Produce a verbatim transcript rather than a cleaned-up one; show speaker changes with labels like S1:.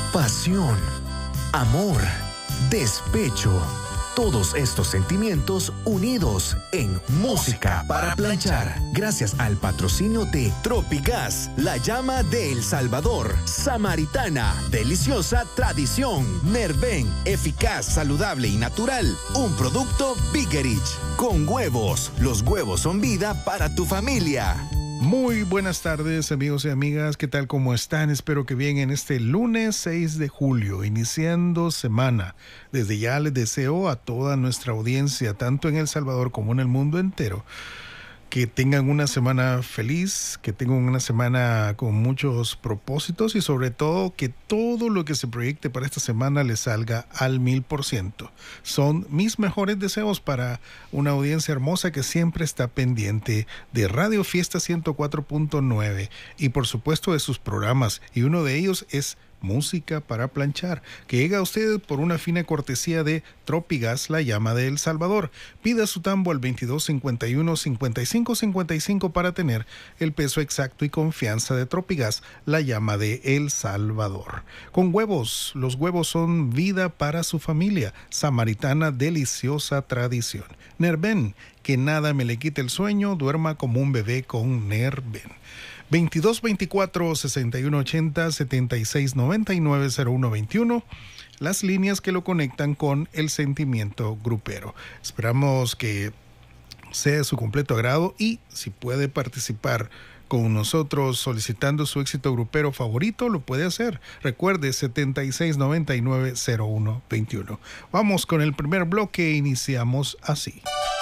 S1: pasión, amor, despecho. Todos estos sentimientos unidos en Música para Planchar. Gracias al patrocinio de Tropigas, la llama de El Salvador. Samaritana, deliciosa tradición. Nerven, eficaz, saludable y natural. Un producto Biggerich. Con huevos. Los huevos son vida para tu familia.
S2: Muy buenas tardes, amigos y amigas, ¿qué tal? ¿Cómo están? Espero que bien en este lunes seis de julio, iniciando semana. Desde ya les deseo a toda nuestra audiencia, tanto en El Salvador como en el mundo entero, que tengan una semana feliz, que tengan una semana con muchos propósitos y sobre todo que todo lo que se proyecte para esta semana les salga al mil por ciento. Son mis mejores deseos para una audiencia hermosa que siempre está pendiente de Radio Fiesta ciento cuatro punto nueve y por supuesto de sus programas, y uno de ellos es Música para Planchar, que llega a ustedes por una fina cortesía de Tropigas, la llama de El Salvador. Pida su tambo al veintidós cincuenta y uno cincuenta y cinco cincuenta y cinco para tener el peso exacto y confianza de Tropigas, la llama de El Salvador. Con huevos, los huevos son vida para su familia. Samaritana, deliciosa tradición. Nerven, que nada me le quite el sueño, duerma como un bebé con Nerven. veintidós veinticuatro sesenta y uno ochenta setenta y seis noventa y nueve cero uno veintiuno, las líneas que lo conectan con el sentimiento grupero. Esperamos que sea de su completo agrado y si puede participar con nosotros solicitando su éxito grupero favorito, lo puede hacer. Recuerde, setenta y seis noventa y nueve cero uno veintiuno. Vamos con el primer bloque, iniciamos así.